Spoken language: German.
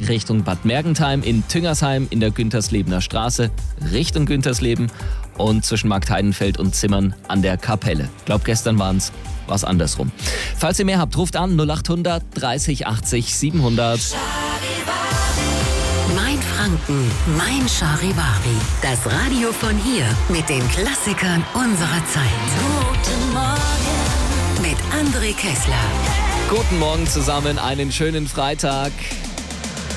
Richtung Bad Mergentheim, in Tüngersheim in der Günterslebener Straße Richtung Güntersleben und zwischen Marktheidenfeld und Zimmern an der Kapelle. Ich glaube, gestern war es andersrum. Falls ihr mehr habt, ruft an 0800 30 80 700. Mein Franken, mein Charivari. Das Radio von hier mit den Klassikern unserer Zeit. Guten Morgen mit André Kessler. Guten Morgen zusammen, einen schönen Freitag.